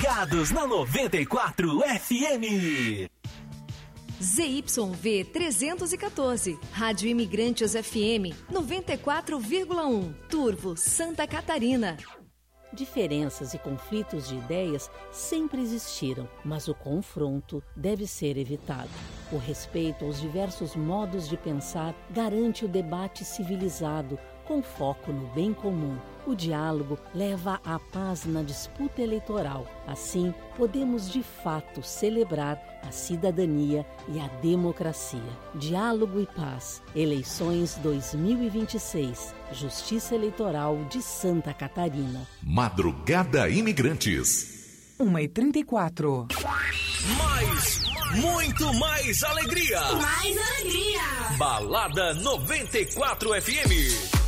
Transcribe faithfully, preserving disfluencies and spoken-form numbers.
ligados na noventa e quatro F M. Z Y V trezentos e quatorze, Rádio Imigrantes F M noventa e quatro vírgula um, Turvo, Santa Catarina. Diferenças e conflitos de ideias sempre existiram, mas o confronto deve ser evitado. O respeito aos diversos modos de pensar garante o debate civilizado, com foco no bem comum. O diálogo leva à paz na disputa eleitoral. Assim, podemos de fato celebrar a cidadania e a democracia. Diálogo e paz. Eleições dois mil e vinte e seis. Justiça Eleitoral de Santa Catarina. Madrugada Imigrantes. uma e trinta e quatro. Mais, muito mais alegria. Mais alegria. Balada noventa e quatro F M.